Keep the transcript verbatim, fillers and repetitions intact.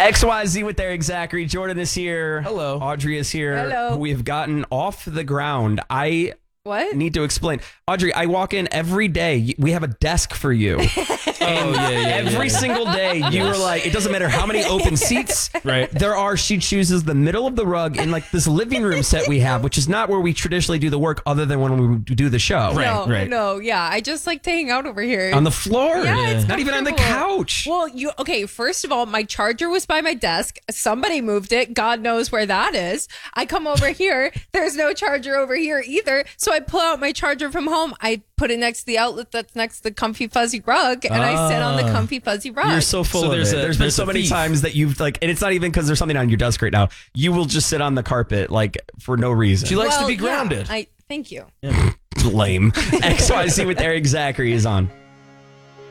X Y Z with Eric Zachary. Jordan is here. Hello. Audrey is here. Hello. We have gotten off the ground. I What? need to explain. Audrey, I walk in every day. We have a desk for you. Oh, yeah, yeah, Every yeah. single day, you were like, it doesn't matter how many open seats Right. there are. She chooses the middle of the rug in like this living room set we have, which is not where we traditionally do the work other than when we do the show. Right, no, right. no, yeah. I just like to hang out over here. On the floor. Yeah, it's Not even on the comfortable. couch. Well, you okay? First of all, my charger was by my desk. Somebody moved it. God knows where that is. I come over here. There's no charger over here either. So I pull out my charger from home. I put it next to the outlet that's next to the comfy fuzzy rug, and I sit on the comfy fuzzy rug. You're so full So of there's it. a- there's been there's so a many thief. times that you've like, and it's not even because there's something on your desk right now. You will just sit on the carpet like for no reason. She likes Well, to be yeah, grounded. I thank you. Lame. X Y Z with Eric Zachary is on.